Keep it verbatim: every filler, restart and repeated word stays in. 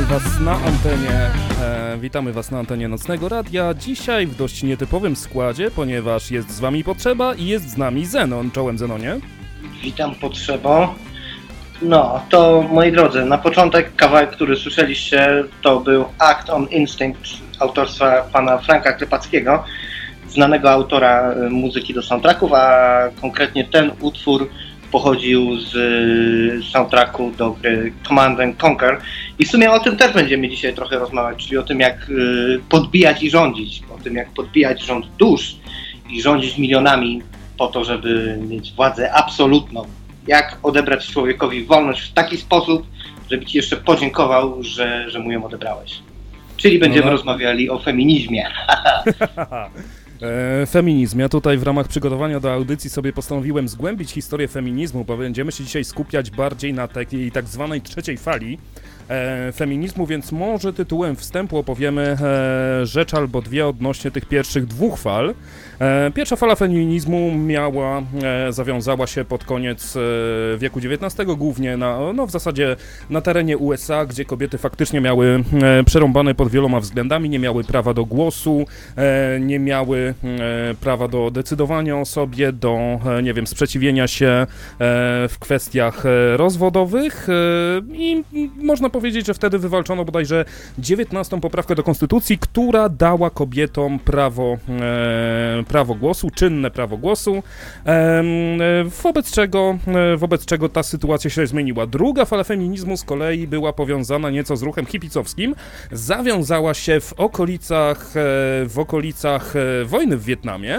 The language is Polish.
Was na antenie, e, witamy Was na antenie Nocnego Radia. Dzisiaj w dość nietypowym składzie, ponieważ jest z Wami Potrzeba i jest z nami Zenon. Czołem, Zenonie. Witam, Potrzebo. No, to moi drodzy, na początek kawałek, który słyszeliście, to był Act on Instinct autorstwa pana Franka Klepackiego, znanego autora muzyki do soundtracków, a konkretnie ten utwór pochodził z soundtracku do gry Command and Conquer. I w sumie o tym też będziemy dzisiaj trochę rozmawiać, czyli o tym, jak podbijać i rządzić, o tym, jak podbijać rząd dusz i rządzić milionami po to, żeby mieć władzę absolutną. Jak odebrać człowiekowi wolność w taki sposób, żeby ci jeszcze podziękował, że, że mu ją odebrałeś. Czyli będziemy no no. rozmawiali o feminizmie. E, feminizm. Ja tutaj w ramach przygotowania do audycji sobie postanowiłem zgłębić historię feminizmu, bo będziemy się dzisiaj skupiać bardziej na takiej tak zwanej trzeciej fali e, feminizmu, więc może tytułem wstępu opowiemy e, rzecz albo dwie odnośnie tych pierwszych dwóch fal. E, pierwsza fala feminizmu miała, e, zawiązała się pod koniec e, wieku dziewiętnastego, głównie na, no w zasadzie na terenie U S A, gdzie kobiety faktycznie miały e, przerąbane pod wieloma względami, nie miały prawa do głosu, e, nie miały prawa do decydowania o sobie, do, nie wiem, sprzeciwienia się w kwestiach rozwodowych i można powiedzieć, że wtedy wywalczono bodajże dziewiętnastą poprawkę do konstytucji, która dała kobietom prawo, prawo głosu, czynne prawo głosu, wobec czego, wobec czego ta sytuacja się zmieniła. Druga fala feminizmu z kolei była powiązana nieco z ruchem hipicowskim, zawiązała się w okolicach, w okolicach wojny w Wietnamie.